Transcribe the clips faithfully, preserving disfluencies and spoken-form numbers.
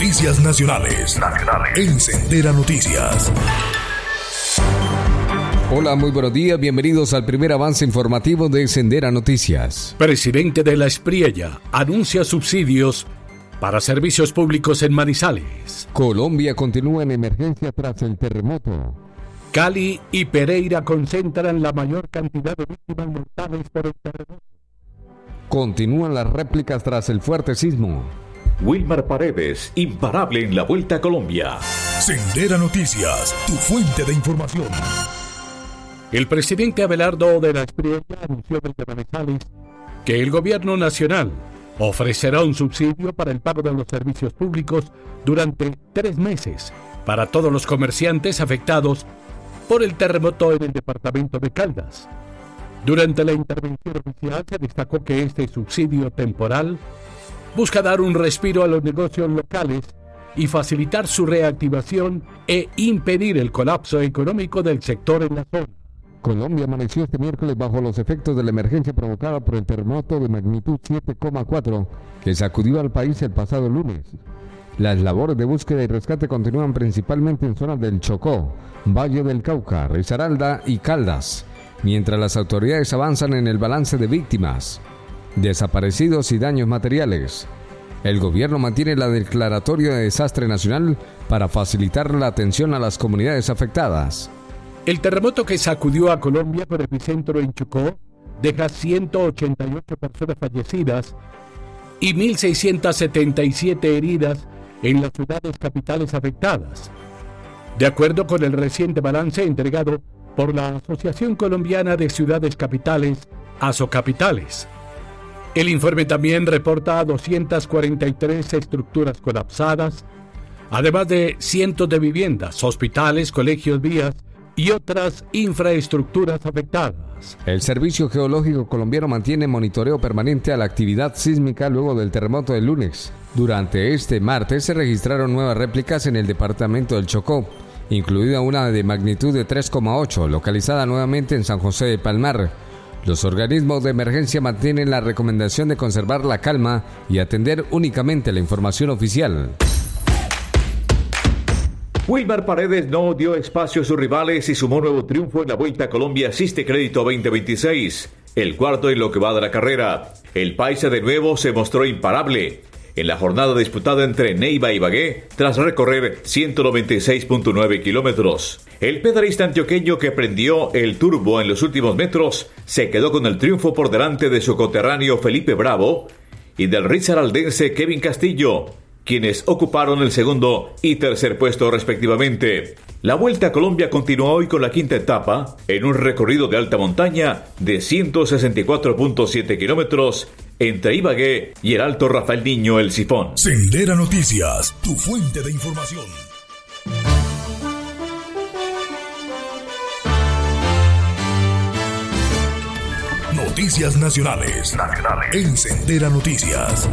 Noticias nacionales. Nacionales. En Sendera Noticias. Hola, muy buenos días. Bienvenidos al primer avance informativo de Sendera Noticias. Presidente de la Espriella anuncia subsidios para servicios públicos en Manizales. Colombia continúa en emergencia tras el terremoto. Cali y Pereira concentran la mayor cantidad de víctimas mortales por el terremoto. Continúan las réplicas tras el fuerte sismo. Wilmar Paredes, imparable en la Vuelta a Colombia. Sendera Noticias, tu fuente de información. El presidente Abelardo de la Espriella anunció desde Manizales que el gobierno nacional ofrecerá un subsidio para el pago de los servicios públicos durante tres meses para todos los comerciantes afectados por el terremoto en el departamento de Caldas. Durante la intervención oficial se destacó que este subsidio temporal busca dar un respiro a los negocios locales y facilitar su reactivación e impedir el colapso económico del sector en la zona. Colombia amaneció este miércoles bajo los efectos de la emergencia provocada por el terremoto de magnitud siete coma cuatro que sacudió al país el pasado lunes. Las labores de búsqueda y rescate continúan principalmente en zonas del Chocó, Valle del Cauca, Risaralda y Caldas, mientras las autoridades avanzan en el balance de víctimas, desaparecidos y daños materiales. El gobierno mantiene la declaratoria de desastre nacional para facilitar la atención a las comunidades afectadas. El terremoto que sacudió a Colombia con epicentro en Chocó deja ciento ochenta y ocho personas fallecidas y mil seiscientas setenta y siete heridas en las ciudades capitales afectadas, de acuerdo con el reciente balance entregado por la Asociación Colombiana de Ciudades Capitales, Asocapitales. El informe también reporta doscientas cuarenta y tres estructuras colapsadas, además de cientos de viviendas, hospitales, colegios, vías y otras infraestructuras afectadas. El Servicio Geológico Colombiano mantiene monitoreo permanente a la actividad sísmica luego del terremoto del lunes. Durante este martes se registraron nuevas réplicas en el departamento del Chocó, incluida una de magnitud de tres coma ocho, localizada nuevamente en San José de Palmar. Los organismos de emergencia mantienen la recomendación de conservar la calma y atender únicamente la información oficial. Wilmar Paredes no dio espacio a sus rivales y sumó nuevo triunfo en la Vuelta a Colombia Asiste Crédito veinte veintiséis, el cuarto en lo que va de la carrera. El paisa de nuevo se mostró imparable en la jornada disputada entre Neiva y Ibagué tras recorrer ciento noventa y seis punto nueve kilómetros. El pedalista antioqueño que prendió el turbo en los últimos metros se quedó con el triunfo por delante de su coterráneo Felipe Bravo y del risaraldense Kevin Castillo, quienes ocuparon el segundo y tercer puesto respectivamente. La Vuelta a Colombia continúa hoy con la quinta etapa en un recorrido de alta montaña de ciento sesenta y cuatro punto siete kilómetros entre Ibagué y el Alto Rafael Niño El Sifón. Sendera Noticias, tu fuente de información. Noticias nacionales. Nacionales. En Sendera Noticias.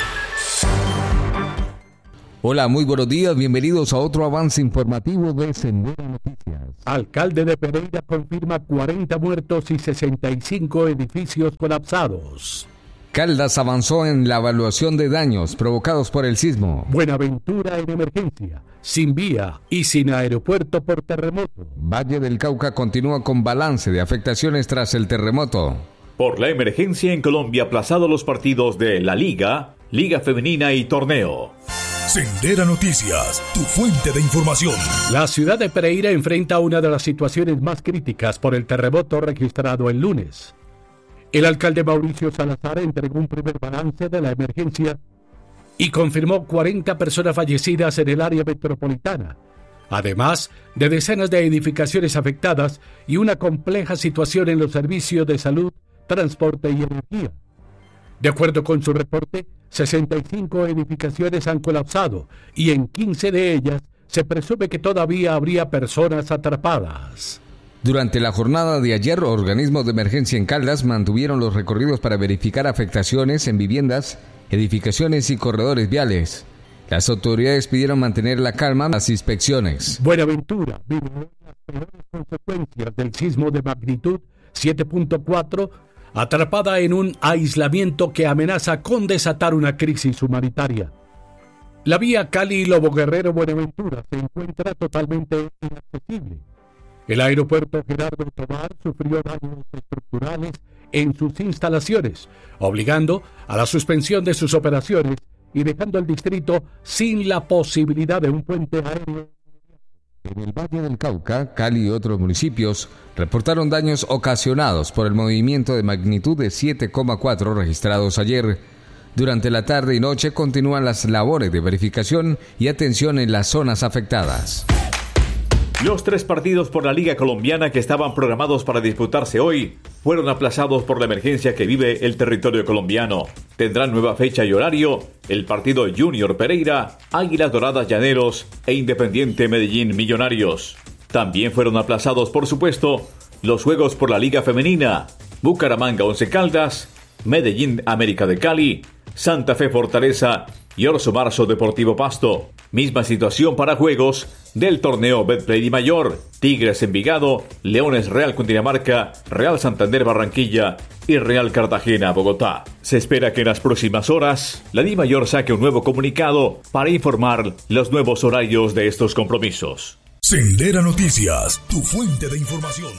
Hola, muy buenos días, bienvenidos a otro avance informativo de Sendera Noticias. Alcalde de Pereira confirma cuarenta muertos y sesenta y cinco edificios colapsados. Caldas avanzó en la evaluación de daños provocados por el sismo. Buenaventura en emergencia, sin vía y sin aeropuerto por terremoto. Valle del Cauca continúa con balance de afectaciones tras el terremoto. Por la emergencia en Colombia, aplazados los partidos de la Liga, Liga Femenina y Torneo. Sendera Noticias, tu fuente de información. La ciudad de Pereira enfrenta una de las situaciones más críticas por el terremoto registrado el lunes. El alcalde Mauricio Salazar entregó un primer balance de la emergencia y confirmó cuarenta personas fallecidas en el área metropolitana, además de decenas de edificaciones afectadas y una compleja situación en los servicios de salud, transporte y energía. De acuerdo con su reporte, sesenta y cinco edificaciones han colapsado y en quince de ellas se presume que todavía habría personas atrapadas. Durante la jornada de ayer, organismos de emergencia en Caldas mantuvieron los recorridos para verificar afectaciones en viviendas, edificaciones y corredores viales. Las autoridades pidieron mantener la calma en las inspecciones. Buenaventura vivió las peores consecuencias del sismo de magnitud siete punto cuatro, atrapada en un aislamiento que amenaza con desatar una crisis humanitaria. La vía Cali-Lobo Guerrero-Buenaventura se encuentra totalmente inaccesible. El aeropuerto Gerardo Tobar sufrió daños estructurales en sus instalaciones, obligando a la suspensión de sus operaciones y dejando el distrito sin la posibilidad de un puente aéreo. En el Valle del Cauca, Cali y otros municipios reportaron daños ocasionados por el movimiento de magnitud de siete coma cuatro registrados ayer. Durante la tarde y noche continúan las labores de verificación y atención en las zonas afectadas. Los tres partidos por la Liga Colombiana que estaban programados para disputarse hoy fueron aplazados por la emergencia que vive el territorio colombiano. Tendrán nueva fecha y horario el partido Junior Pereira, Águilas Doradas Llaneros e Independiente Medellín Millonarios. También fueron aplazados, por supuesto, los juegos por la Liga Femenina, Bucaramanga Once Caldas, Medellín América de Cali, Santa Fe Fortaleza y Orso Marzo Deportivo Pasto. Misma situación para juegos del torneo Betplay Di Mayor, Tigres Envigado, Leones Real Cundinamarca, Real Santander Barranquilla y Real Cartagena Bogotá. Se espera que en las próximas horas la Di Mayor saque un nuevo comunicado para informar los nuevos horarios de estos compromisos. Sendera Noticias, tu fuente de información.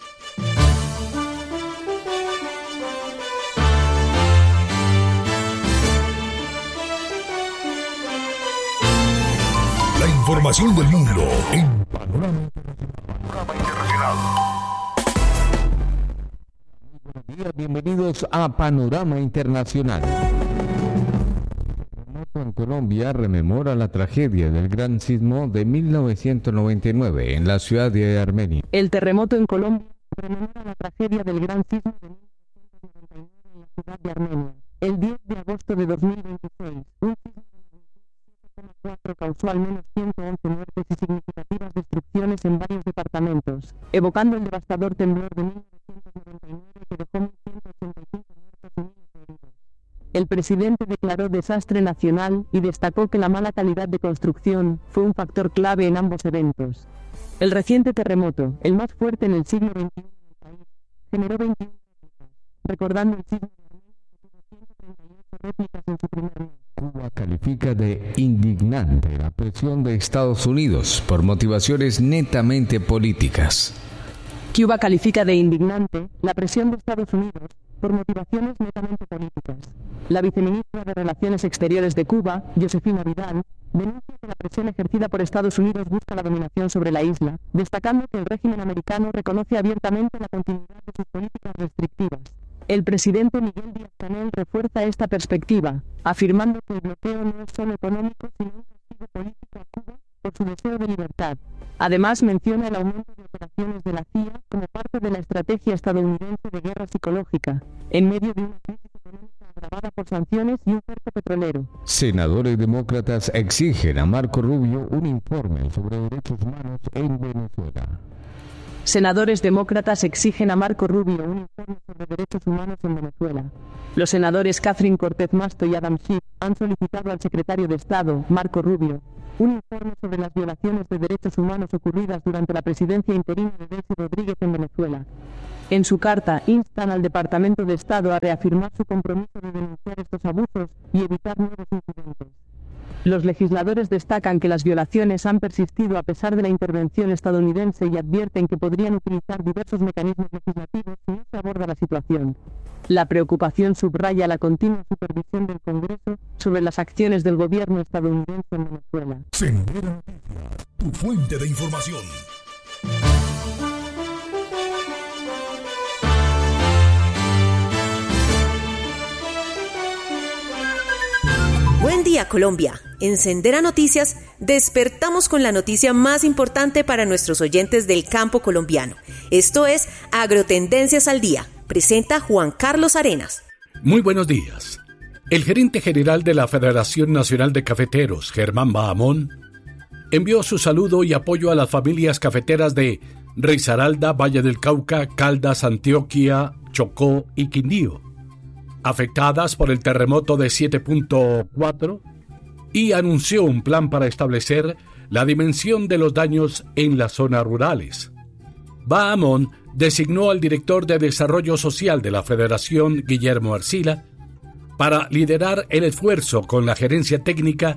Información del mundo en Panorama Internacional. Buenos días, bienvenidos a Panorama Internacional. El terremoto en Colombia rememora la tragedia del gran sismo de mil novecientos noventa y nueve en la ciudad de Armenia. El terremoto en Colombia rememora la tragedia del gran sismo de mil novecientos noventa y nueve en la ciudad de Armenia. El diez de agosto de dos mil veintiséis, un sismo cuatro causó al menos ciento once muertes y significativas destrucciones en varios departamentos, evocando el devastador temblor de mil novecientos noventa y nueve que dejó mil ciento ochenta y cinco muertos y miles de heridos. El presidente declaró desastre nacional y destacó que la mala calidad de construcción fue un factor clave en ambos eventos. El reciente terremoto, el más fuerte en el siglo veintiuno en el país, generó veintiuna réplicas, recordando el sismo de Armenia que tuvo ciento treinta y ocho réplicas en su primer mes. Cuba califica de indignante la presión de Estados Unidos por motivaciones netamente políticas. Cuba califica de indignante la presión de Estados Unidos por motivaciones netamente políticas. La viceministra de Relaciones Exteriores de Cuba, Josefina Vidal, denuncia que la presión ejercida por Estados Unidos busca la dominación sobre la isla, destacando que el régimen americano reconoce abiertamente la continuidad de sus políticas restrictivas. El presidente Miguel Díaz-Canel refuerza esta perspectiva, afirmando que el bloqueo no es solo económico, sino un castigo político a Cuba por su deseo de libertad. Además, menciona el aumento de operaciones de la C I A como parte de la estrategia estadounidense de guerra psicológica, en medio de una crisis económica agravada por sanciones y un puerto petrolero. Senadores demócratas exigen a Marco Rubio un informe sobre derechos humanos en Venezuela. Senadores demócratas exigen a Marco Rubio un informe sobre derechos humanos en Venezuela. Los senadores Catherine Cortez Masto y Adam Schiff han solicitado al secretario de Estado, Marco Rubio, un informe sobre las violaciones de derechos humanos ocurridas durante la presidencia interina de Delcy Rodríguez en Venezuela. En su carta, instan al Departamento de Estado a reafirmar su compromiso de denunciar estos abusos y evitar nuevos incidentes. Los legisladores destacan que las violaciones han persistido a pesar de la intervención estadounidense y advierten que podrían utilizar diversos mecanismos legislativos si no se aborda la situación. La preocupación subraya la continua supervisión del Congreso sobre las acciones del gobierno estadounidense en Venezuela. Sendera Noticias, tu fuente de información. Buen día, Colombia. En Sendera Noticias despertamos con la noticia más importante para nuestros oyentes del campo colombiano. Esto es Agrotendencias al Día. Presenta Juan Carlos Arenas. Muy buenos días. El gerente general de la Federación Nacional de Cafeteros, Germán Bahamón, envió su saludo y apoyo a las familias cafeteras de Risaralda, Valle del Cauca, Caldas, Antioquia, Chocó y Quindío, afectadas por el terremoto de siete punto cuatro, y anunció un plan para establecer la dimensión de los daños en las zonas rurales. Bahamón designó al director de Desarrollo Social de la Federación, Guillermo Arcila, para liderar el esfuerzo con la gerencia técnica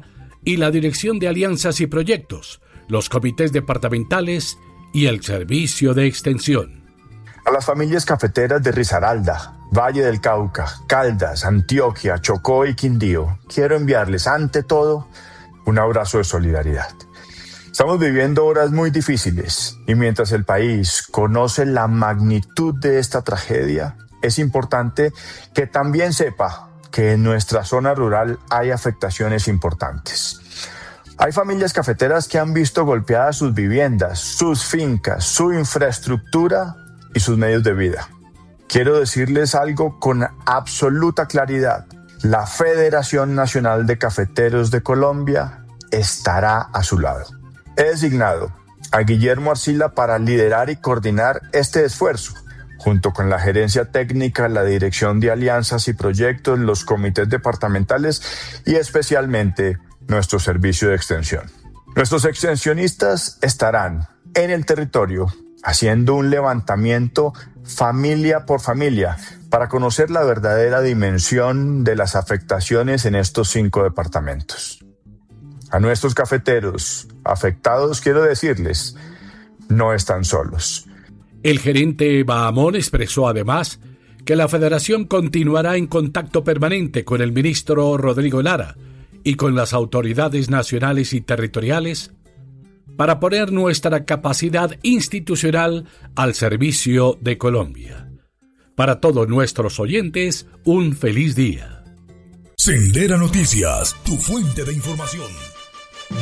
y la Dirección de Alianzas y Proyectos, los comités departamentales y el Servicio de Extensión. A las familias cafeteras de Risaralda, Valle del Cauca, Caldas, Antioquia, Chocó y Quindío, quiero enviarles ante todo un abrazo de solidaridad. Estamos viviendo horas muy difíciles y mientras el país conoce la magnitud de esta tragedia, es importante que también sepa que en nuestra zona rural hay afectaciones importantes. Hay familias cafeteras que han visto golpeadas sus viviendas, sus fincas, su infraestructura y sus medios de vida. Quiero decirles algo con absoluta claridad. La Federación Nacional de Cafeteros de Colombia estará a su lado. He designado a Guillermo Arcila para liderar y coordinar este esfuerzo, junto con la gerencia técnica, la dirección de alianzas y proyectos, los comités departamentales y especialmente nuestro servicio de extensión. Nuestros extensionistas estarán en el territorio haciendo un levantamiento familia por familia para conocer la verdadera dimensión de las afectaciones en estos cinco departamentos. A nuestros cafeteros afectados quiero decirles, no están solos. El gerente Bahamón expresó además que la Federación continuará en contacto permanente con el ministro Rodrigo Lara y con las autoridades nacionales y territoriales para poner nuestra capacidad institucional al servicio de Colombia. Para todos nuestros oyentes, un feliz día. Sendera Noticias, tu fuente de información.